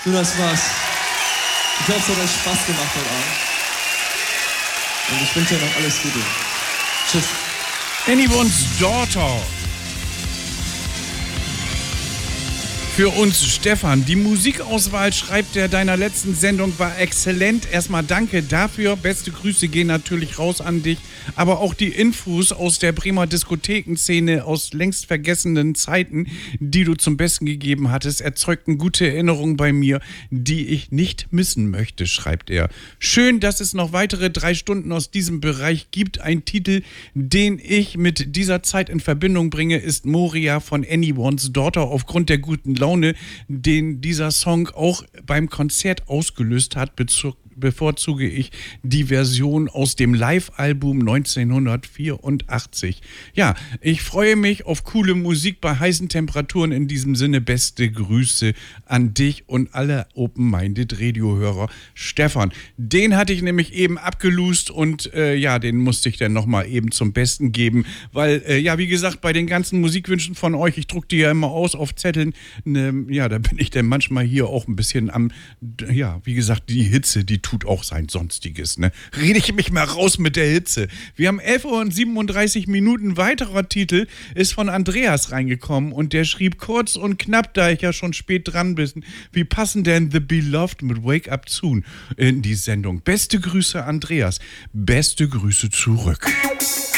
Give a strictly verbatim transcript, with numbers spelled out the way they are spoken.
Du, das war's. Ich hoffe, es hat euch Spaß gemacht heute Abend. Und ich wünsche euch noch alles Gute. Tschüss. Anyone's Daughter. Für uns Stefan. Die Musikauswahl, schreibt er, deiner letzten Sendung war exzellent. Erstmal danke dafür. Beste Grüße gehen natürlich raus an dich. Aber auch die Infos aus der Bremer Diskothekenszene aus längst vergessenen Zeiten, die du zum Besten gegeben hattest, erzeugten gute Erinnerungen bei mir, die ich nicht missen möchte, schreibt er. Schön, dass es noch weitere drei Stunden aus diesem Bereich gibt. Ein Titel, den ich mit dieser Zeit in Verbindung bringe, ist Moria von Anyone's Daughter. Aufgrund der guten Laune, den dieser Song auch beim Konzert ausgelöst hat, bezog bevorzuge ich die Version aus dem Live-Album neunzehnhundertvierundachtzig. Ja, ich freue mich auf coole Musik bei heißen Temperaturen. In diesem Sinne beste Grüße an dich und alle Open-Minded Radio-Hörer. Stefan, den hatte ich nämlich eben abgelust und äh, ja, den musste ich dann nochmal eben zum Besten geben, weil, äh, ja, wie gesagt, bei den ganzen Musikwünschen von euch, ich druck die ja immer aus auf Zetteln, ne, ja, da bin ich dann manchmal hier auch ein bisschen am, ja, wie gesagt, die Hitze, die tut auch sein Sonstiges, ne? Rede ich mich mal raus mit der Hitze. Wir haben elf Uhr und siebenunddreißig Minuten. Weiterer Titel ist von Andreas reingekommen und der schrieb kurz und knapp, da ich ja schon spät dran bin, wie passen denn The Beloved mit Wake Up Soon in die Sendung? Beste Grüße, Andreas. Beste Grüße zurück.